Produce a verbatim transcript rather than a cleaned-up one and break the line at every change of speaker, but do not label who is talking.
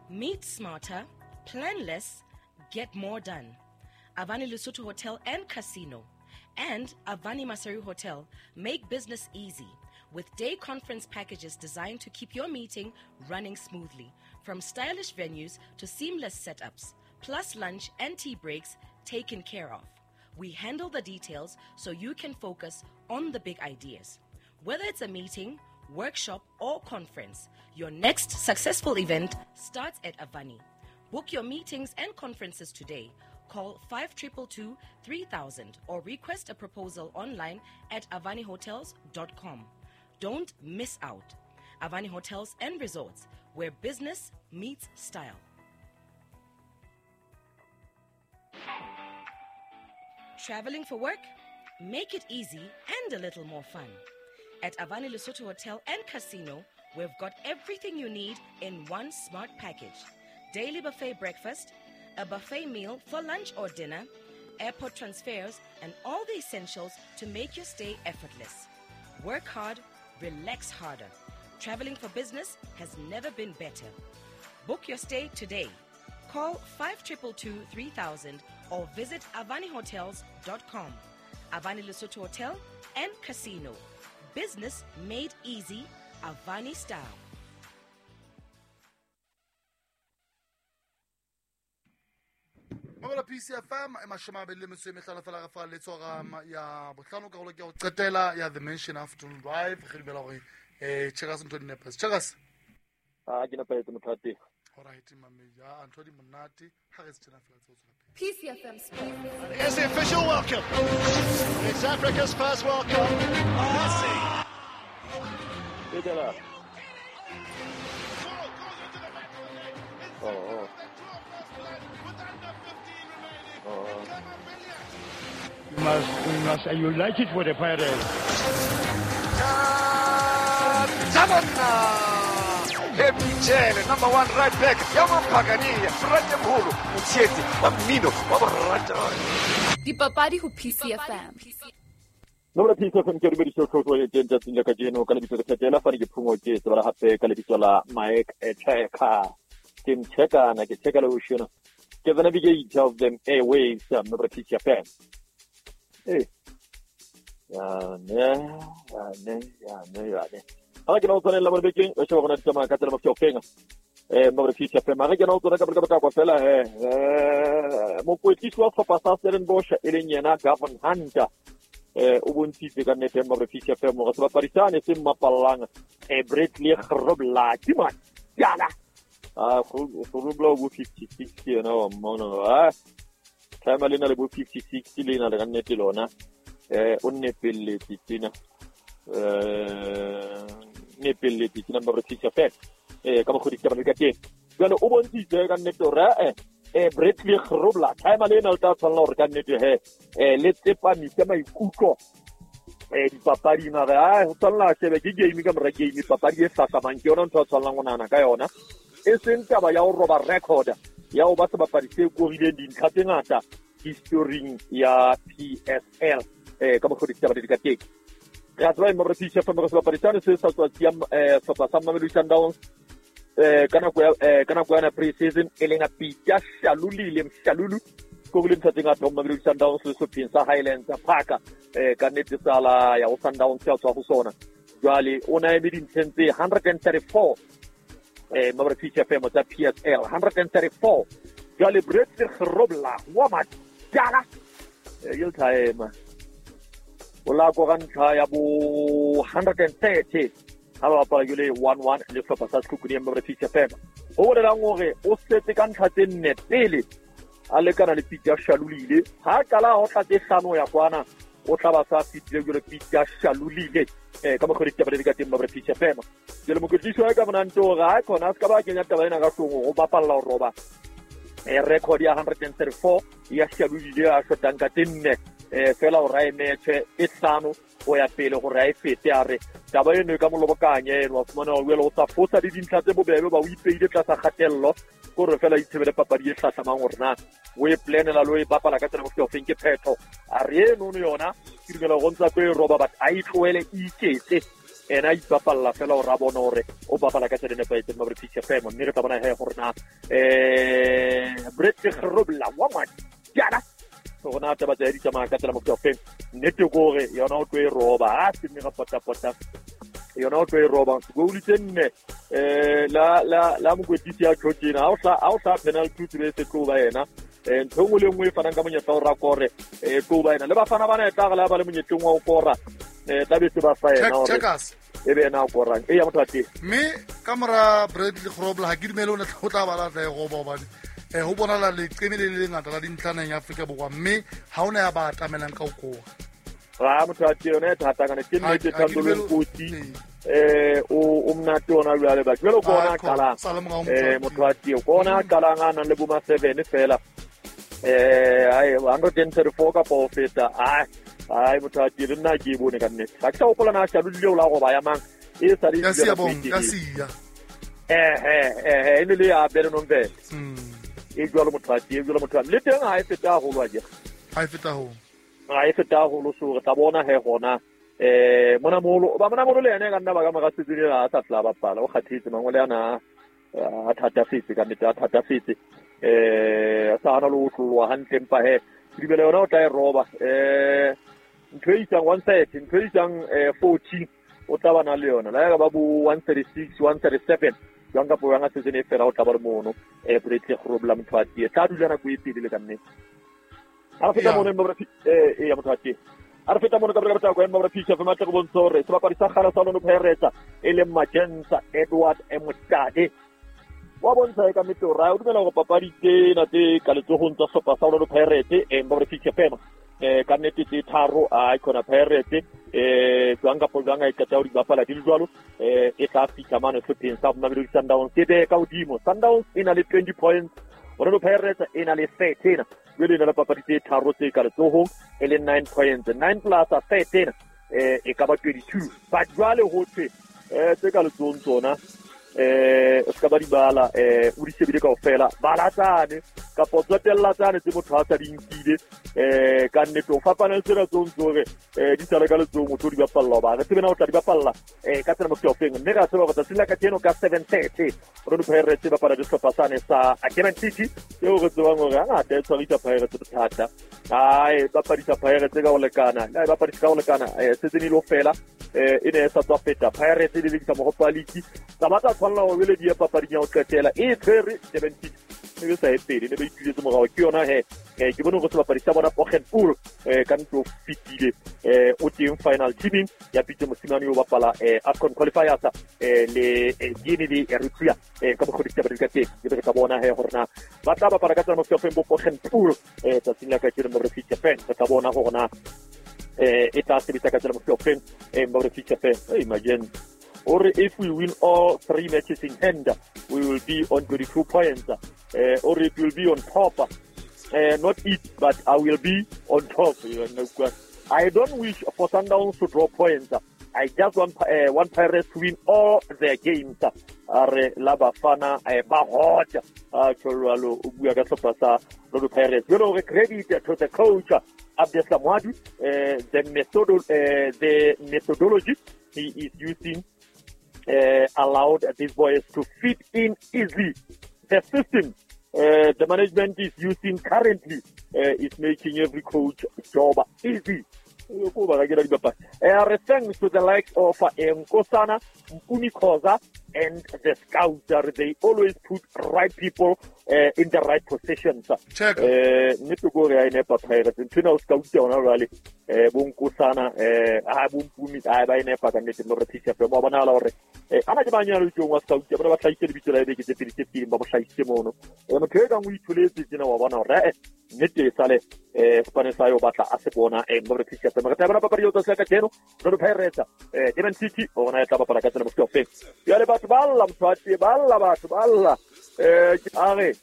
Meet smarter, plan less, get more done. Avani Lesotho Hotel and Casino and Avani Maseru Hotel make business easy with day conference packages designed to keep your meeting running smoothly, from stylish venues to seamless setups, plus lunch and tea breaks taken care of. We handle the details so you can focus on the big ideas. Whether it's a meeting, workshop, or conference, your next successful event starts at Avani. Book your meetings and conferences today. Call five two two two, three thousand or request a proposal online at avani hotels dot com. Don't miss out. Avani Hotels and Resorts, where business meets style. Traveling for work? Make it easy and a little more fun. At Avani Lesotho Hotel and Casino, we've got everything you need in one smart package. Daily buffet breakfast, a buffet meal for lunch or dinner, airport transfers, and all the essentials to make your stay effortless. Work hard, relax harder. Traveling for business has never been better. Book your stay today. Call five two two two, three thousand or visit avani hotels dot com. Avani Lesotho Hotel and Casino. Business made easy, Avani style.
Mabala P C F M e mashama be le metso e mehlano fela ga fa le tsoga ya botlhano ka go le ke go qetela ya the mention afternoon drive ge dimela go eh Chegas ntho dinepes Chegas
ah ke na pa etse mothati
alright mama ya ntho di monate ha ge se tsena fela tso tswa
P C F M Sport.
Here's the official welcome. It's Africa's first World Cup. Messi.
Pedala. Oh, oh. Oh.
You must, you must, and you like it for the Pirates.
Michele, number one right back. Yaman Pagania, Frate Mulu, Mutseti, Amino, Babarata.
Dipapadi ho P C F M.
Nomra P C F M ke re bedisho khotho e teng tsa tsela ka jeno ka lebitso le tsetela fa re ke phungo ke tsela hape ka lebitso la Mike Echeka. Ke mcheka na ke cheka le ushona. Ke the navigator of them airwaves nomra P C F M. Eh. Ya ne, ya ne, ya ne, ya ne. Ha ke no tsone la morbekeng o sheba gona ditama ka tsela mafio fenga eh mo re fitse fe mara ke no tsone ka baka baka kwa fela eh mo kwetisi wa fa sa Stellenbosch e leng yena Gavin Hunter eh o bontshitse ka nete mo re fitse fe mo ga ba parisane se mapallang eh Bradley Grobla timana yala ah go go blo go fifty-six you know mo no ah time le na le bo fifty-six le na le ka nete lona eh o ne pelle titina eh ne pelle titina mo re fitse fe eh ka mo go ditaba le ka teng jalo o bontshitse ka nete ra eh eh Bradley Grobla time le na le ta tsalla hore ka nete he eh le tsepa mi ka maikutlo eh di papadi na ra o tsalla shebe ke game ka mra game papadi e sa mang ke yona ntho tsalla ngwana ka yona e seng taba ya o roba record ya o ba se bapadi se go rile dintlha tse ngata history ya P S L eh ka mo go ditaba le ka teng ya tswa mo re fitse fa mo re se bapadi tsane se sa tswa ya eh sa sa Mamelodi Sundowns eh kana go eh kana go na pre-season e lenga Peter Shalulile Mshalulu go le ntse nga tlo Mamelodi Sundowns le so pinsa Highlands Park eh ka nete sala ya o Sundowns ya tswa go sona jwale o na e di ntse one hundred thirty-four eh mo re fitse fa mo tsa P S L one hundred thirty-four jwale Bradley Grobla wa ma jala eh yo time ola go gantla ya bo one hundred thirty ha ba yule one one le fa sa skukuni mo re fitse fa o re la ngore o setse ka ntlha tse nne pele a le kana le Peter Shalulile ha kala o tla tse hlano ya kwana o tla ba sa fitile yule Peter Shalulile eh ka mo gore taba le ka teng mo re fitse fa le mo go tliso ka monanto ga khona ska ba kenya taba ena ka hlongo o bapalla o roba eh record ya one hundred thirty-four ya Shalulile a shotang ka tenne eh fela o rae match e hlano o ya pele go rae fete a re taba eno ka mo lobokanye no fumana o wela o sa fosa di dintlha tse bobebe ba o ipeile tla sa khatello go re fela itshebele papadi e hlahlamang gore na o e planela lo e bapala ka tsela mo fo fenke phetho a re no no yona ke dumela go ntsa go e roba but a itlwele e iketse ena ipapalla fela o ra bona hore o bapala ka tsela e nepahetseng ba British F M mme re tla bona he gore na eh Brett Grobler wa matjana go na taba tsa di tsamaya ka tsela mo F M nnete gore yona o tlo e roba a se mme ga pota pota yona o tlo e roba go ulitsenne eh la la la mo kwetisi ya Georgina a o sa a o sa penalty tse se tlo ba yena eh ntho ngwe le ngwe fana ka monyetla o ra kore eh tlo ba yena le ba fana bana e tla ga ba le monyetleng wa o kora eh tabe se ba fa yena hore
checkers
e be na o korang e ya motho a teng
mme kamera Bradley Grobler ha ke dimele o ne tla go tla bala tla e goba ba eh ho bona la le qeme le le ngata la dintlaneng ya Afrika Borwa mme ha ona ya ba atamelang ka o koa
ra motho a teng ne thata kana ke nne ke thandolo koti eh o umnate ona le le ba jelo kona kala eh motho a teng kona kala ngana le boma seven fela eh ai one thirty-four ka po feta ai ai motho a teng nna ke bone ka nne ka tsa o kola na tsa lulio la go ba ya mang e sa di
ya sia bong ka sia
eh eh eh ene le ya bere non be
mm
e jwalo motho a teng jwalo motho le teng ha e feta go lwa je
ha e feta ho
ha e feta go lo so re tla bona he gona eh mona molo ba mona molo le ene ka nna ba ka maga setsile a sa tla ba pala o khathitse mangwe le ana a thata fitse ka nete a thata fitse eh sa ana lo tlwa hantle mpa he dibele yona o tla e roba eh ntho e tsang one thirty ntho e tsang forty o tla bana le yona la ga ba bu one thirty-six one thirty-seven jwanga po yanga se ne fela o tla ba re mono e Brett Grobler mthwati e tla dula na go ipile le ka nne a feta mono mo eh e ya mthwati a feta mono ka bra ka go mo re ficha fa matla go bontsore se ba parisa gala sa lono phaireta e le Magenza Edward Emotade wa bontsha ka metora o dumela go papadi te na te ka letsogo ntsa sopa sa lono phairete e mo re ficha fema eh ka nete te tharo a ikona phairete eh tswanga po tswanga e tla di bapala di jwalo eh e tla fitlha mano fifteen sa Mamelodi Sundowns ke de ka udimo Sundowns ina le twenty points Orlando Pirates ina le thirteen le na papadi te tharo tse ka letsogo e le nine points nine plus thirteen eh e ka ba twenty-two ba jwale ho tse eh tse ka letsogo tsona eh ska ba di bala eh o di sebile ka ofela bala tsane ka potsotella tsane tse motho a tsa di nkile eh ka nne to fapana tsena tsontsore eh di tsala ka letsogo motho di bapalla ba re tsena o tla di bapalla eh ka tsena motho ofeng mme ga tseba go tsela ka teno ka seven thirty Orlando Pirates ba para di sopasane sa Akeman City yo go tswa ngo ga ngata tswa ita Pirates thata ai ba para di Pirates ka go lekana ai ba para di ka go lekana eh se tseni lo fela eh ine sa tswa feta Pirates di le ka mo paliki ka batla tswalla o le di papadi ya o tsetela e tshwere seventy ne sa e pedi ne ba itile mo ga ke yona he eh ke bona go se papadi sa bona Bogenpoel eh ka ntlo fitile eh o teng final teaming ya pitse mosimane o bapala eh AFCON qualifiers eh le Guinea di Eritrea eh ka bogodi tsa ba ke ke ka bona he gore na ba tla ba para ka tsana mo F M bo Bogenpoel eh tsa tsila ka tsena mo re fitse pen ka bona gore na eh e tla se bitsa ka tsena mo F M eh mo re fitse pen imagine or if we win all three matches in hand, we will be on twenty-two points. Uh, or it will be on top. Uh, not it, but I will be on top. I don't wish for Sundowns to draw points. I just want uh, one Pirates to win all their games. Are Labafana Bahot, Choralo, Ubuaga Sopasa, Rodo Pirates. You know, credit to the coach, Abdel Samadu, the method, uh, the methodology he is using. Uh, allowed these boys to fit in easily. The system uh, the management is using currently uh, is making every coach job easy. Uh, thanks to the likes of uh, Nkosana, Unikoza, and the scouts. They always put right people uh, in the right positions.
Check.
Nitugore I never pirates. And Tuna scouts on a rally. Bunkosana, Abumpumi, I never can get more teacher from Mobanalore. Anajamania was scouts, but I tried to be to the city in Babashai Simono. And the Kurgan we to live in our one or Nite Sale, Spanisayo Bata Asepona, and more teacher. Magataba Papario Sakateno, Rodo Pirates, Even City, or Nataba Paracatan of Coffee. You are about Ballam, Twati, Balla, Balla. Eh, are